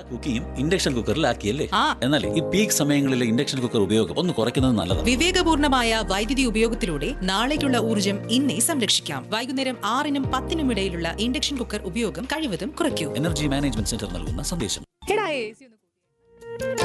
Cooking induction കുക്കറിലാക്കിയല്ലേ? എന്നാൽ ഈ peak സമയങ്ങളിലെ induction cooker ഉപയോഗം ഒന്ന് കുറയ്ക്കുന്നത് നല്ലതാണ്. വിവേകപൂർണമായ വൈദ്യുതി ഉപയോഗത്തിലൂടെ നാളേക്കുള്ള ഊർജ്ജം ഇന്നേ സംരക്ഷിക്കാം. വൈകുന്നേരം 6-നും 10-നും ഇടയിലുള്ള ഇൻഡക്ഷൻ കുക്കർ ഉപയോഗം കഴിവതും കുറയ്ക്കൂ. എനർജി മാനേജ്മെന്റ് സെന്റർ നൽകുന്ന സന്ദേശം.